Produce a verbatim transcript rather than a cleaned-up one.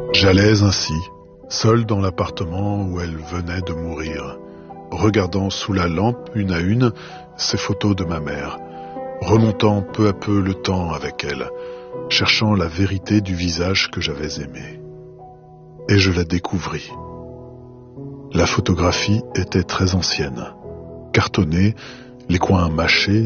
J'allais ainsi, seul dans l'appartement où elle venait de mourir, regardant sous la lampe une à une ces photos de ma mère, remontant peu à peu le temps avec elle, cherchant la vérité du visage que j'avais aimé. Et je la découvris. La photographie était très ancienne, cartonnée, les coins mâchés,